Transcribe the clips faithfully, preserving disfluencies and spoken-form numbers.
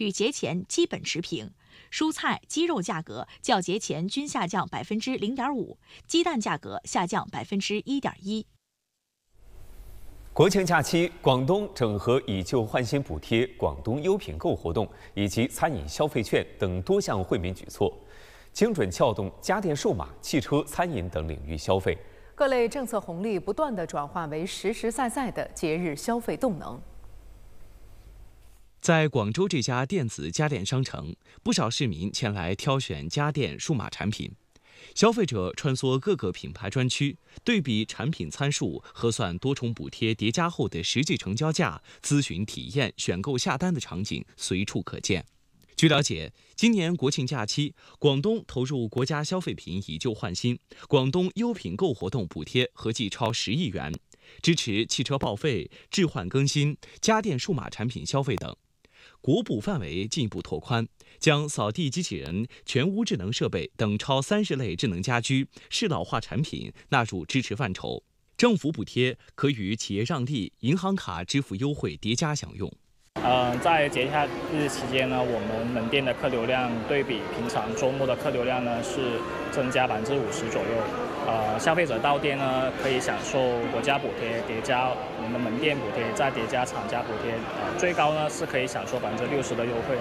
与节前基本持平。蔬菜、鸡肉价格较节前均下降百分之零点五，鸡蛋价格下降百分之一点一。 国庆假期，广东整合以旧换新补贴、广东优品购活动以及餐饮消费券等多项惠民举措，精准撬动家电、数码、汽车、餐饮等领域消费。 各类政策红利不断地转化为实实在在的节日消费动能。 在广州这家电子家电商城，不少市民前来挑选家电、数码产品。消费者穿梭各个品牌专区，对比产品参数，核算多重补贴叠加后的实际成交价，咨询体验、选购下单的场景随处可见。据了解，今年国庆假期，广东投入国家消费品以旧换新、广东优品购活动补贴合计超十亿元，支持汽车报废、置换更新、家电数码产品消费等。国补范围进一步拓宽，将扫地机器人、全屋智能设备等超三十类智能家居、适老化产品纳入支持范畴。政府补贴可与企业让利、银行卡支付优惠叠加享用。 呃，在节假日期间呢，我们门店的客流量对比平常周末的客流量呢是增加百分之五十左右。呃，消费者到店呢可以享受国家补贴叠加我们的门店补贴，再叠加厂家补贴，呃，最高呢是可以享受百分之六十的优惠。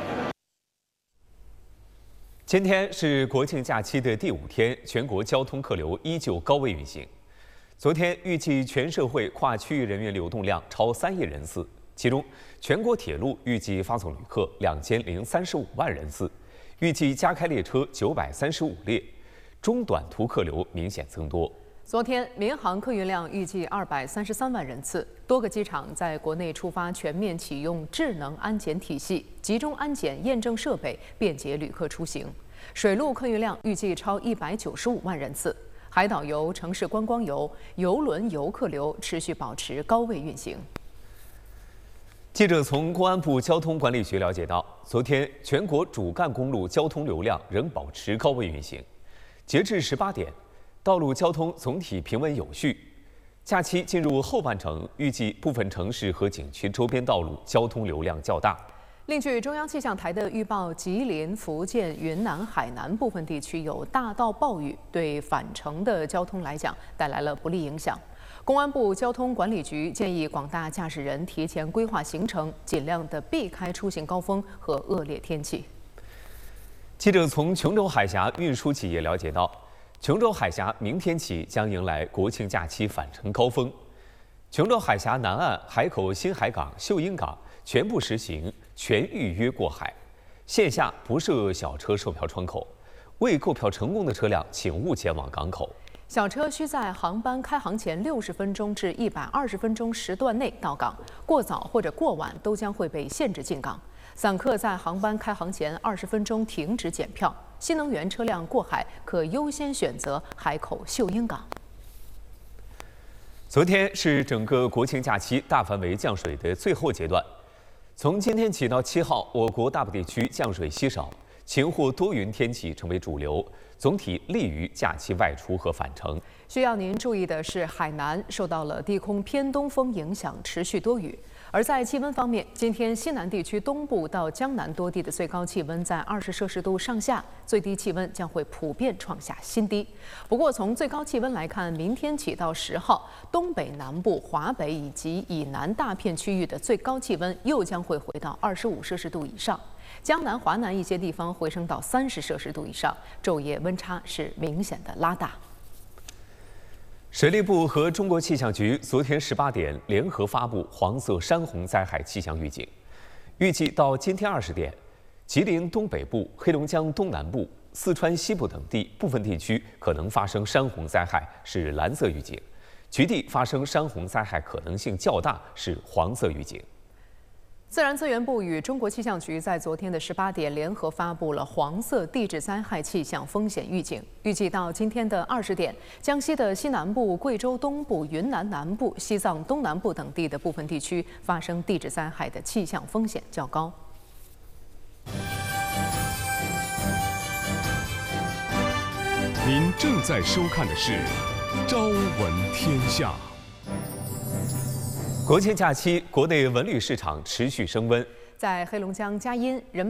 今天是国庆假期的第五天，全国交通客流依旧高位运行。昨天预计全社会跨区域人员流动量超三亿人次。其中，全国铁路预计发送旅客两千零三十五万人次，预计加开列车九百三十五列，中短途客流明显增多。 昨天，民航客运量预计二百三十三万人次，多个机场在国内出发全面启用智能安检体系，集中安检验证设备，便捷旅客出行。水陆客运量预计超一百九十五万人次，海岛游、城市观光游、邮轮游客流持续保持高位运行。 记者从公安部交通管理局了解到，昨天全国主干公路交通流量仍保持高位运行。截至十八点，道路交通总体平稳有序。假期进入后半程，预计部分城市和景区周边道路交通流量较大。 另据中央气象台的预报，吉林、福建、云南、海南部分地区有大到暴雨，对返程的交通来讲带来了不利影响。公安部交通管理局建议广大驾驶人提前规划行程，尽量的避开出行高峰和恶劣天气。 记者从琼州海峡运输企业了解到，琼州海峡明天起将迎来国庆假期返程高峰。琼州海峡南岸海口新海港、秀英港全部实行全预约过海，线下不设小车售票窗口，未购票成功的车辆请勿前往港口。 小车需在航班开航前六十分钟至一百二十分钟时段内到港，过早或者过晚都将会被限制进港。散客在航班开航前二十分钟停止检票。新能源车辆过海可优先选择海口秀英港。 昨天是整个国庆假期大范围降水的最后阶段，从今天起到七号，我国大部地区降水稀少，晴或多云天气成为主流，总体利于假期外出和返程。 需要您注意的是，海南受到了低空偏东风影响，持续多雨。而在气温方面，今天西南地区东部到江南多地的最高气温在二十摄氏度上下，最低气温将会普遍创下新低。不过，从最高气温来看，明天起到十号，东北南部、华北以及以南大片区域的最高气温又将会回到二十五摄氏度以上。江南、华南一些地方回升到三十摄氏度以上，昼夜温差是明显的拉大。 水利部和中国气象局昨天十八点联合发布黄色山洪灾害气象预警，预计到今天二十点，吉林东北部、黑龙江东南部、四川西部等地部分地区可能发生山洪灾害，是蓝色预警；局地发生山洪灾害可能性较大，是黄色预警。 自然资源部与中国气象局在昨天的十八点联合发布了黄色地质灾害气象风险预警，预计到今天的二十点，江西的西南部、贵州东部、云南南部、西藏东南部等地的部分地区发生地质灾害的气象风险较高。 您正在收看的是《朝闻天下》。 国庆假期，国内文旅市场持续升温。 在黑龙江佳音，人们